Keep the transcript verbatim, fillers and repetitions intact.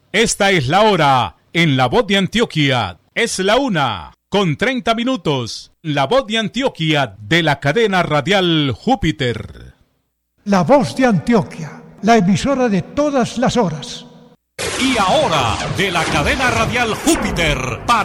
Esta es la hora en La Voz de Antioquia. Es la una con treinta minutos. La Voz de Antioquia de la cadena radial Júpiter. La Voz de Antioquia, la emisora de todas las horas. Y ahora, de la cadena radial Júpiter, para